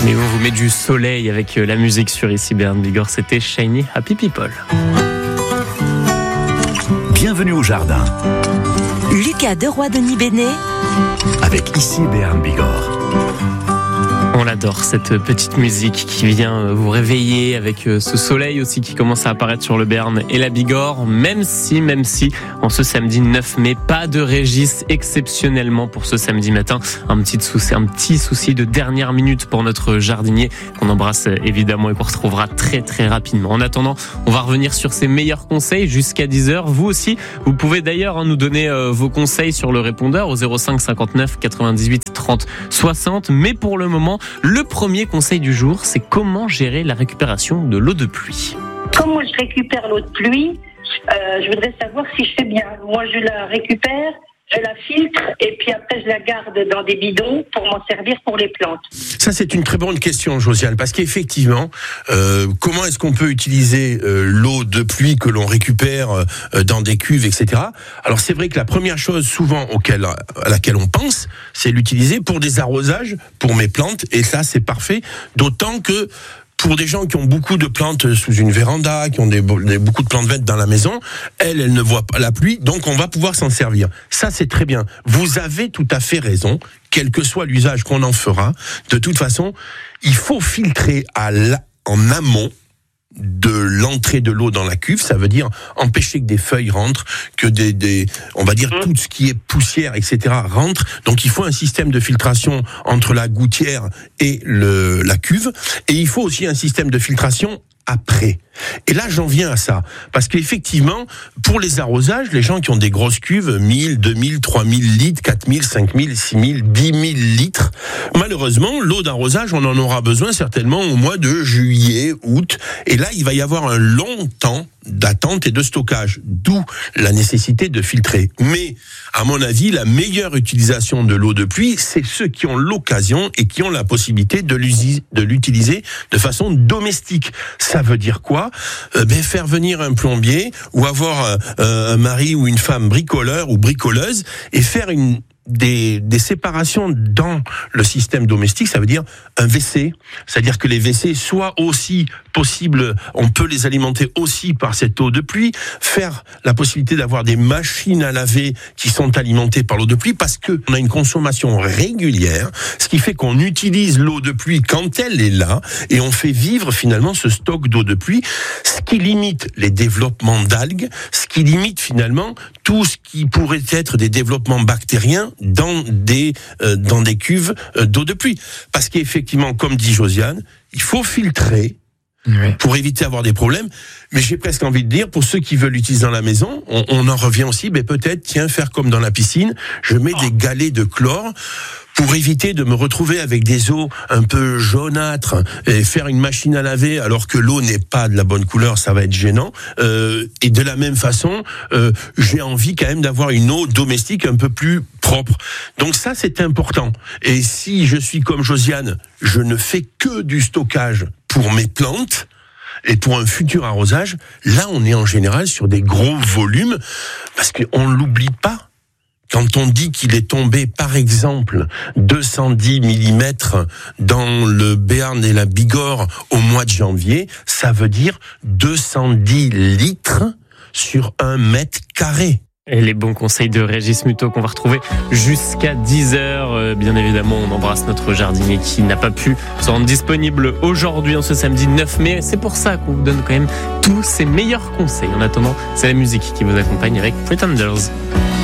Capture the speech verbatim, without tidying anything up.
Mais on vous met du soleil avec la musique sur Ici Béarn Bigorre, c'était Shiny Happy People. Bienvenue au jardin. Lucas Deroy-Denis Bénet Avec Ici Béarn Bigorre. On adore cette petite musique qui vient vous réveiller avec ce soleil aussi qui commence à apparaître sur le Béarn et la Bigorre, même si, même si, en ce samedi neuf mai, pas de Régis exceptionnellement pour ce samedi matin. Un petit souci, un petit souci de dernière minute pour notre jardinier qu'on embrasse évidemment et qu'on retrouvera très très rapidement. En attendant, on va revenir sur ses meilleurs conseils jusqu'à dix heures. Vous aussi, vous pouvez d'ailleurs hein, nous donner euh, vos conseils sur le répondeur au zéro cinq cinquante-neuf quatre-vingt-dix-huit trente soixante. Mais pour le moment, le premier conseil du jour, c'est comment gérer la récupération de l'eau de pluie. Comment je récupère l'eau de pluie, euh, je voudrais savoir si je fais bien. Moi, je la récupère, je la filtre et puis après, je la garde dans des bidons pour m'en servir pour les plantes. Ça, c'est une très bonne question, Josiane, parce qu'effectivement, euh, comment est-ce qu'on peut utiliser euh, l'eau de pluie que l'on récupère euh, dans des cuves, et cetera. Alors, c'est vrai que la première chose, souvent, auquel, à laquelle on pense, c'est l'utiliser pour des arrosages, pour mes plantes, et ça, c'est parfait, d'autant que pour des gens qui ont beaucoup de plantes sous une véranda, qui ont des, des, beaucoup de plantes vertes dans la maison, elles, elles ne voient pas la pluie, donc on va pouvoir s'en servir. Ça, c'est très bien. Vous avez tout à fait raison, quel que soit l'usage qu'on en fera. De toute façon, il faut filtrer à la, en amont de l'entrée de l'eau dans la cuve, ça veut dire empêcher que des feuilles rentrent, que des, des on va dire tout ce qui est poussière, et cetera rentre. Donc il faut un système de filtration entre la gouttière et le, la cuve, et il faut aussi un système de filtration après. Et là, j'en viens à ça. Parce qu'effectivement, pour les arrosages, les gens qui ont des grosses cuves, mille, deux mille, trois mille litres, quatre mille, cinq mille, six mille, dix mille litres, malheureusement, l'eau d'arrosage, on en aura besoin certainement au mois de juillet, août. Et là, il va y avoir un long temps d'attente et de stockage. D'où la nécessité de filtrer. Mais, à mon avis, la meilleure utilisation de l'eau de pluie, c'est ceux qui ont l'occasion et qui ont la possibilité de l'utiliser de façon domestique. Ça veut dire quoi ? Euh, ben, faire venir un plombier ou avoir euh, un mari ou une femme bricoleur ou bricoleuse et faire une Des, des séparations dans le système domestique, ça veut dire un W C, c'est-à-dire que les W C soient aussi possibles, on peut les alimenter aussi par cette eau de pluie, faire la possibilité d'avoir des machines à laver qui sont alimentées par l'eau de pluie, parce que on a une consommation régulière, ce qui fait qu'on utilise l'eau de pluie quand elle est là, et on fait vivre finalement ce stock d'eau de pluie, ce qui limite les développements d'algues, ce qui limite finalement tout ce qui pourrait être des développements bactériens dans des euh, dans des cuves euh, d'eau de pluie. Parce qu'effectivement, comme dit Josiane, il faut filtrer oui. pour éviter d'avoir des problèmes. Mais j'ai presque envie de dire, pour ceux qui veulent l'utiliser dans la maison, on, on en revient aussi, mais peut-être, tiens, faire comme dans la piscine, je mets oh. des galets de chlore pour éviter de me retrouver avec des eaux un peu jaunâtres et faire une machine à laver alors que l'eau n'est pas de la bonne couleur, ça va être gênant. Euh, et de la même façon, euh, j'ai envie quand même d'avoir une eau domestique un peu plus propre. Donc ça, c'est important. Et si je suis comme Josiane, je ne fais que du stockage pour mes plantes et pour un futur arrosage, là, on est en général sur des gros volumes parce qu'on ne l'oublie pas. Quand on dit qu'il est tombé, par exemple, deux cent dix millimètres dans le Béarn et la Bigorre au mois de janvier, ça veut dire deux cent dix litres sur un mètre carré. Et les bons conseils de Régis Muto qu'on va retrouver jusqu'à dix heures. Euh, bien évidemment, on embrasse notre jardinier qui n'a pas pu se rendre disponible aujourd'hui, en ce samedi neuf mai. C'est pour ça qu'on vous donne quand même tous ses meilleurs conseils. En attendant, c'est la musique qui vous accompagne avec Pretenders.